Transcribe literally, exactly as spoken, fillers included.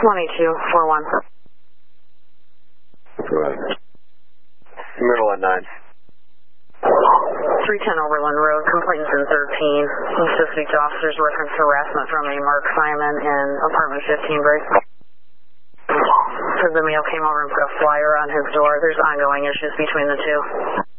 one eight two four one. Go ahead. Middle at nine. three ten Overland Road, complainants in thirteen. Needs to speak to officers reference harassment from a Mark Simon in apartment fifteen, Brace. Says the male came over and put a flyer on his door. There's ongoing issues between the two.